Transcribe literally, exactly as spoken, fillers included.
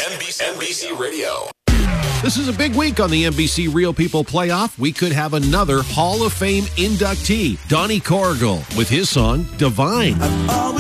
N B C, N B C Radio. This is a big week on the N B C Real People Playoff. We could have another Hall of Fame inductee, Donnie Corrigal, with his song, Divine.